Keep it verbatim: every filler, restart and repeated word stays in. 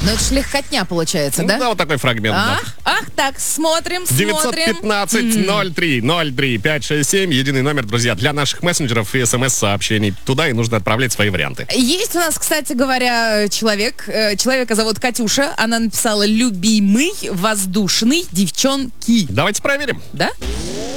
Ну, это ж легкотня получается, Ну, да? да, вот такой фрагмент. да. Ах, ах, так, смотрим, девятьсот смотрим. пятнадцать ноль три ноль три пять шесть семь. Единый номер, друзья, для наших мессенджеров и смс-сообщений. Туда и нужно отправлять свои варианты. Есть у нас, кстати говоря, человек. Э, Человека зовут Катюша. Она написала «любимый воздушный девчонки». Давайте проверим. Да?